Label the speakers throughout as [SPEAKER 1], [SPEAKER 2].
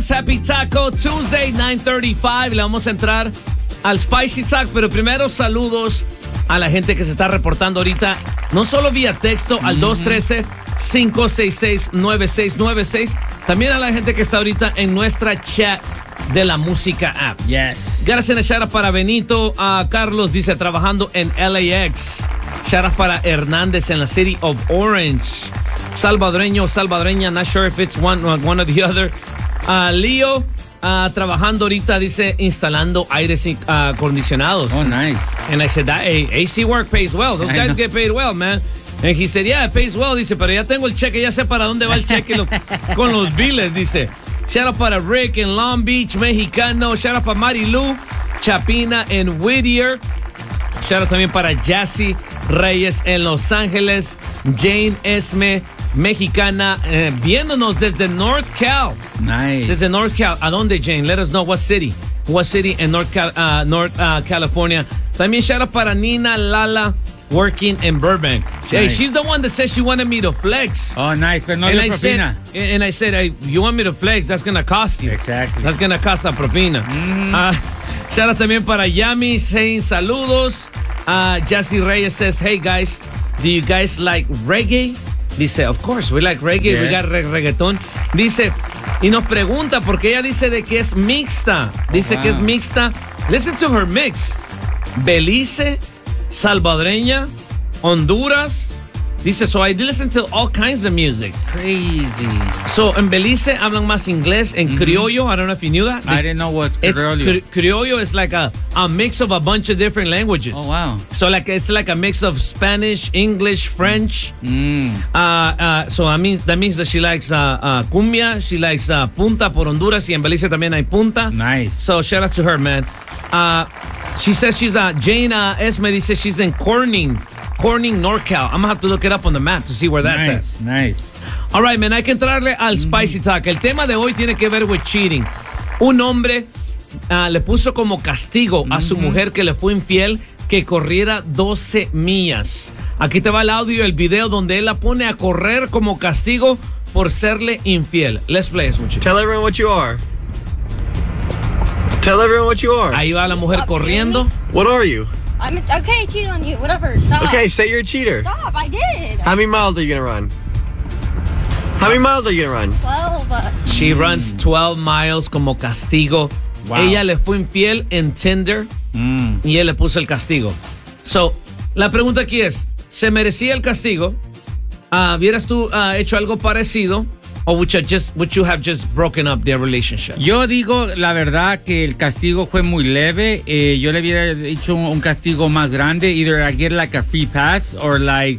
[SPEAKER 1] días. Happy Taco Tuesday, 9:35. Le vamos a entrar al Spicy Talk, pero primero saludos a la gente que se está reportando ahorita, no solo vía texto al 213-566-9696, también a la gente que está ahorita en nuestra chat de la música app.
[SPEAKER 2] Yes.
[SPEAKER 1] Gracias, shout out para Benito. Carlos dice, trabajando en LAX. Shout out para Hernández en la City of Orange. Salvadoreña, not sure if it's one or the other. Leo, trabajando ahorita, dice, instalando aires acondicionados.
[SPEAKER 2] Oh, nice.
[SPEAKER 1] And I said, hey, AC work pays well. Those guys get paid well, man. And he said, yeah, it pays well. Dice, pero ya tengo el cheque, ya sé para dónde va el cheque con los biles, dice. Shout out para Rick en Long Beach, mexicano. Shout out para Marilu Chapina en Whittier. Shout out también para Jassy Reyes en Los Ángeles. Jane Esme, mexicana, viéndonos desde North Cal.
[SPEAKER 2] Nice.
[SPEAKER 1] Desde North Cal. ¿A dónde, Jane? Let us know what city. What city in North California. También shout out para Nina Lala, working in Burbank. Hey,
[SPEAKER 2] Nice.
[SPEAKER 1] she's the one that said she wanted me to flex.
[SPEAKER 2] Oh, nice. Pero no
[SPEAKER 1] And
[SPEAKER 2] de
[SPEAKER 1] I
[SPEAKER 2] propina.
[SPEAKER 1] said, hey, you want me to flex? That's going to cost you.
[SPEAKER 2] Exactly.
[SPEAKER 1] That's going to cost a propina. Shout out también para Yami saying saludos. Jassy Reyes says, hey guys, do you guys like reggae? Dice, of course, we like reggae.
[SPEAKER 2] Yeah.
[SPEAKER 1] We got reggaeton. Dice, y nos pregunta, porque ella dice de que es mixta. Dice que es mixta. Listen to her mix. Belice, salvadoreña, Honduras. Dice, so I listen to all kinds of music.
[SPEAKER 2] Crazy.
[SPEAKER 1] So, en Belice hablan más inglés. En criollo, I don't know if you knew that.
[SPEAKER 2] I didn't know what's criollo.
[SPEAKER 1] Criollo is like a mix of a bunch of different languages.
[SPEAKER 2] Oh, wow.
[SPEAKER 1] So, it's like a mix of Spanish, English, French. So, that means that she likes cumbia. She likes punta por Honduras. Y en Belice también hay punta.
[SPEAKER 2] Nice.
[SPEAKER 1] So, shout out to her, man. She says she's Jane Esme dice she's in Corning, NorCal. I'm going to have to look it up on the map to see where that's at.
[SPEAKER 2] Nice.
[SPEAKER 1] All right, man, hay que entrarle al Spicy Talk. El tema de hoy tiene que ver with cheating. Un hombre le puso como castigo a su mujer que le fue infiel que corriera 12 millas. Aquí te va el audio, el video donde él la pone a correr como castigo por serle infiel. Let's play this, muchachos.
[SPEAKER 3] Tell everyone what you are. Tell everyone what you are.
[SPEAKER 1] Ahí va la mujer corriendo.
[SPEAKER 3] What are you?
[SPEAKER 4] I'm okay, I cheated on you. Whatever. Stop.
[SPEAKER 3] Okay, say you're a cheater.
[SPEAKER 4] Stop. I did.
[SPEAKER 3] How many miles are you gonna run? How many miles are you gonna run?
[SPEAKER 4] 12.
[SPEAKER 1] She runs 12 miles como castigo.
[SPEAKER 2] Wow.
[SPEAKER 1] Ella le fue infiel en Tinder y él le puso el castigo. So, la pregunta aquí es, ¿se merecía el castigo? ¿Hubieras tú hecho algo parecido? ¿O would you have just broken up their relationship?
[SPEAKER 2] Yo digo la verdad que el castigo fue muy leve. Yo le hubiera hecho un castigo más grande. Either I get like a free pass or make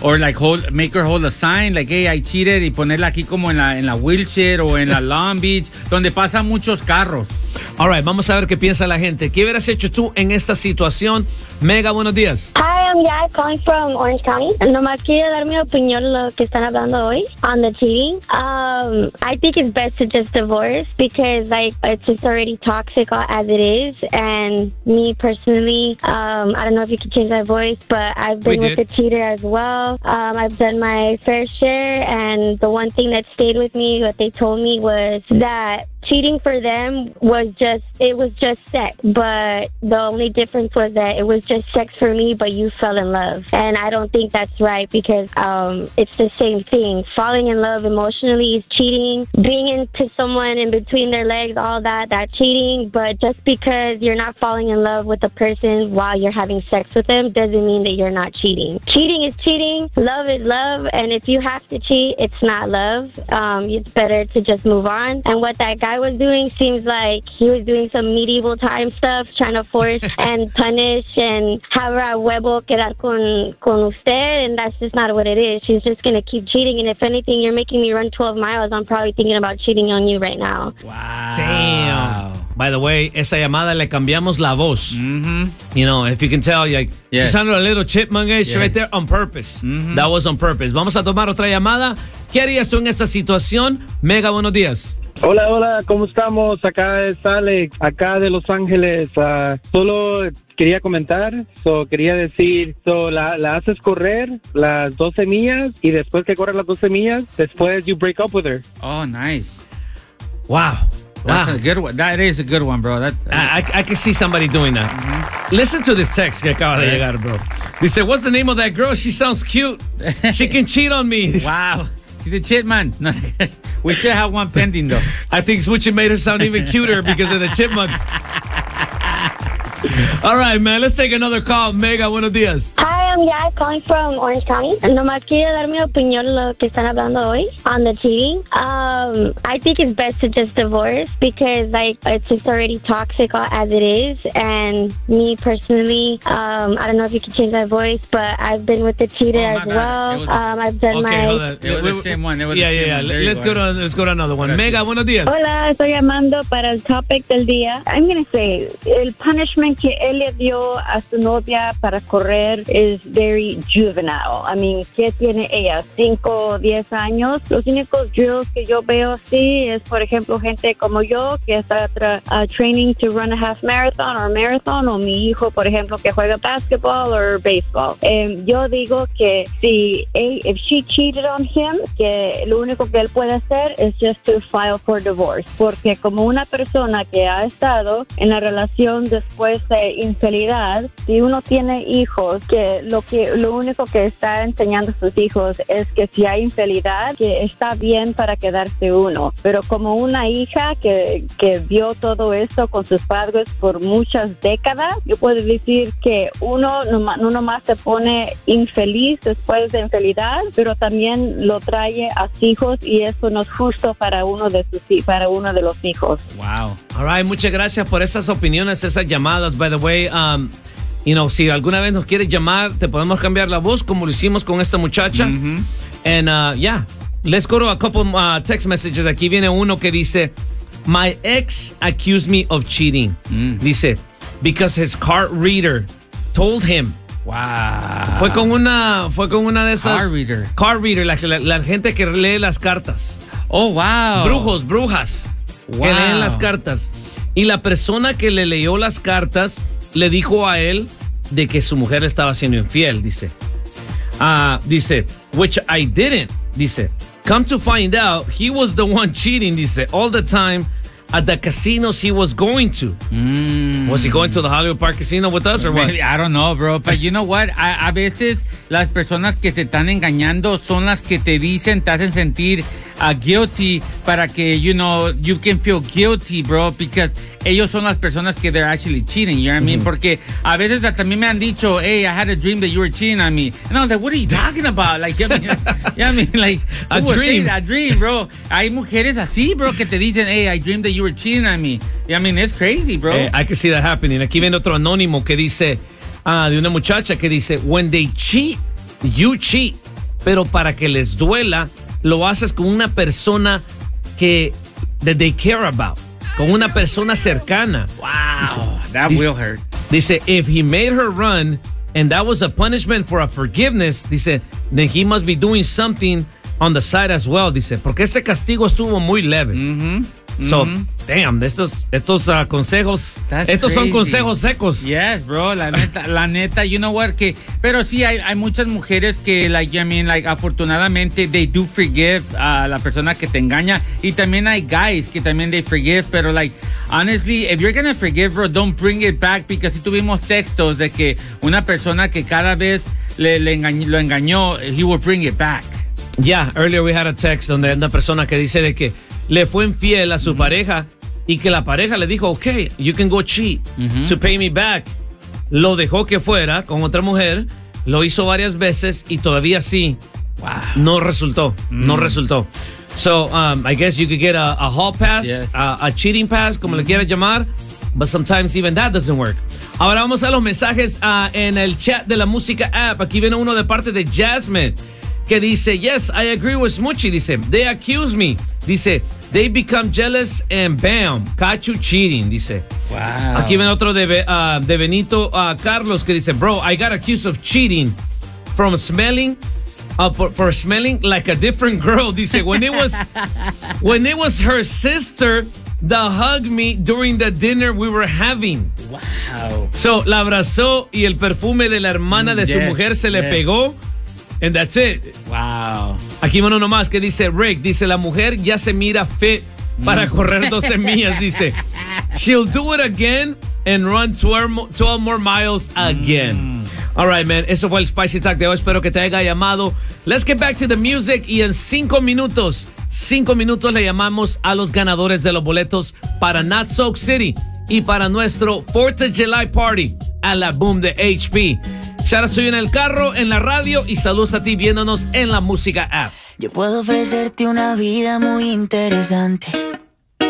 [SPEAKER 2] her hold a sign like, hey, I cheated, y ponerla aquí como en la wheelchair o en la Long Beach, donde pasan muchos carros.
[SPEAKER 1] All right, vamos a ver qué piensa la gente. ¿Qué hubieras hecho tú en esta situación? Mega, buenos días.
[SPEAKER 5] Hi, I'm Yai calling from Orange County. Nomás quería dar mi opinión en lo que están hablando hoy on the cheating. I think it's best to just divorce because it's just already toxic as it is. And me personally, I don't know if you can change my voice, but I've been with a cheater as well. I've done my fair share, and the one thing that stayed with me, what they told me, was that cheating for them was just sex, but the only difference was that it was just sex for me, but you fell in love. And I don't think that's right because it's the same thing. Falling in love emotionally is cheating. Being into someone in between their legs, all that's cheating. But just because you're not falling in love with a person while you're having sex with them doesn't mean that you're not cheating. Cheating is cheating. Love is love. And if you have to cheat, it's not love. It's better to just move on. And what that guy was doing seems like he was doing some medieval time stuff, trying to force and punish and have her a huevo quedar con usted, and that's just not what it is. She's just going to keep cheating, and if anything, you're making me run 12 miles. I'm probably thinking about cheating on you right now.
[SPEAKER 2] Wow.
[SPEAKER 1] Damn. By the way, esa llamada le cambiamos la voz. You know, if you can tell, she sounded a little chipmunk-ish right there on purpose. That was on purpose. Vamos a tomar otra llamada. ¿Qué harías tú en esta situación? Mega, buenos días.
[SPEAKER 6] Hola, ¿cómo estamos? Acá es Alex, acá de Los Ángeles. Solo quería comentar, quería decir, la haces correr las 12 millas y después que corre las 12 millas, después you break up with her.
[SPEAKER 2] Oh, nice.
[SPEAKER 1] Wow.
[SPEAKER 2] That's a good one. That is a good one, bro.
[SPEAKER 1] I can see somebody doing that. Listen to this text que acaba de llegar, bro. Dice, what's the name of that girl? She sounds cute. She can cheat on me.
[SPEAKER 2] Wow. She's the chipmunk. No, we still have one pending, though.
[SPEAKER 1] I think Smoochie made her sound even cuter because of the chipmunk. All right, man. Let's take another call. Mega, buenos días.
[SPEAKER 5] Hi, I'm Yas calling from Orange County. Nomás quería dar mi opinión lo que están hablando hoy on the cheating. I think it's best to just divorce because like it's just already toxic as it is. And me personally, I don't know if you can change my voice, but I've been with the cheater as well. I've done
[SPEAKER 1] Hold
[SPEAKER 5] my.
[SPEAKER 1] on.
[SPEAKER 2] It was the same one.
[SPEAKER 1] Yeah. Let's go to another one.
[SPEAKER 2] Gracias.
[SPEAKER 1] Mega, buenos días.
[SPEAKER 7] Hola, estoy llamando para el topic del día. I'm going to say, el punishment que él le dio a su novia para correr is very juvenile. I mean, ¿qué tiene ella? 5 o 10 años. Los únicos drills que yo veo así es, por ejemplo, gente como yo que está training to run a half marathon or marathon, o mi hijo, por ejemplo, que juega basketball or baseball. Yo digo que if she cheated on him, que lo único que él puede hacer es just to file for divorce, porque como una persona que ha estado en la relación después de infidelidad, si uno tiene hijos, que lo único que está enseñando a sus hijos es que si hay infidelidad, que está bien para quedarse uno, pero como una hija que vio todo esto con sus padres por muchas décadas, yo puedo decir que uno nomás se pone infeliz después de infidelidad, pero también lo trae a sus hijos y eso no es justo para uno de los hijos.
[SPEAKER 2] Wow.
[SPEAKER 1] All right, muchas gracias por esas opiniones, esas llamadas. By the way, si alguna vez nos quieres llamar, te podemos cambiar la voz como lo hicimos con esta muchacha. And let's go to a couple text messages. Aquí viene uno que dice, my ex accused me of cheating. Dice, because his card reader told him.
[SPEAKER 2] Wow.
[SPEAKER 1] Fue con una de esas.
[SPEAKER 2] Card reader.
[SPEAKER 1] La gente que lee las cartas.
[SPEAKER 2] Oh, wow.
[SPEAKER 1] Brujas.
[SPEAKER 2] Wow.
[SPEAKER 1] Que leen las cartas. Y la persona que le leyó las cartas le dijo a él de que su mujer estaba siendo infiel, dice. Dice, which I didn't, dice. Come to find out, he was the one cheating, dice, all the time at the casinos he was going to. Was he going to the Hollywood Park Casino with us or what?
[SPEAKER 2] I don't know, bro. But you know what? A veces las personas que te están engañando son las que te hacen sentir guilty para que, you can feel guilty, bro, because ellos son las personas que they're actually cheating, you know what I mean? Porque a veces también me han dicho, hey, I had a dream that you were cheating on me. And I was like, what are you talking about? Like, a dream, bro. Hay mujeres así, bro, que te dicen, hey, I dreamed that you were cheating on me. I mean, it's crazy, bro.
[SPEAKER 1] I can see that happening. Aquí viene otro anónimo que dice, de una muchacha que dice, when they cheat, you cheat. Pero para que les duela, lo haces con una persona that they care about. Con una persona cercana.
[SPEAKER 2] Wow. That will hurt.
[SPEAKER 1] Dice, if he made her run and that was a punishment for a forgiveness, dice, then he must be doing something on the side as well, dice, porque ese castigo estuvo muy leve. So, damn, estos consejos, estos son consejos secos.
[SPEAKER 2] Yes, bro, la neta, you know what, pero sí, hay muchas mujeres que, afortunadamente, they do forgive a la persona que te engaña, y también hay guys que también they forgive, pero, honestly, if you're gonna forgive, bro, don't bring it back, because si tuvimos textos de que una persona que cada vez lo engañó, he will bring it back.
[SPEAKER 1] Yeah, earlier we had a text donde una persona que dice de que le fue infiel a su pareja y que la pareja le dijo, okay, you can go cheat to pay me back. Lo dejó que fuera con otra mujer, lo hizo varias veces y todavía sí, no resultó. So, I guess you could get a hall pass, a cheating pass, como le quieras llamar, but sometimes even that doesn't work. Ahora vamos a los mensajes en el chat de la música app. Aquí viene uno de parte de Jasmine, que dice, yes, I agree with Smoochie, dice, they accuse me, dice, they become jealous and bam, catch you cheating, dice.
[SPEAKER 2] Wow.
[SPEAKER 1] Aquí viene otro de Benito Carlos, que dice, bro, I got accused of cheating from smelling, for smelling like a different girl, dice, when it was her sister that hugged me during the dinner we were having.
[SPEAKER 2] Wow.
[SPEAKER 1] So, la abrazó y el perfume de la hermana de su mujer se le pegó. And that's it.
[SPEAKER 2] Wow.
[SPEAKER 1] Aquí viene uno más que dice, Rick, dice, la mujer ya se mira fit para correr 12 millas, dice. She'll do it again and run 12 more miles again. All right, man. Eso fue el Spicy Talk de hoy. Espero que te haya llamado. Let's get back to the music. Y en 5 minutos le llamamos a los ganadores de los boletos para Not Soak City y para nuestro 4th of July Party a la Boom de HP. Ya ahora estoy en el carro, en la radio y saludos a ti viéndonos en la música app.
[SPEAKER 8] Yo puedo ofrecerte una vida muy interesante.